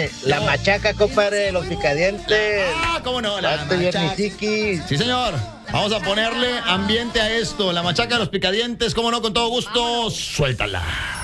La machaca, compadre, los picadientes. ¿Cómo no? La Pato y machaca. Ernisiki. Sí, señor. Vamos a ponerle ambiente a esto. La machaca de los picadientes, cómo no, con todo gusto. Suéltala.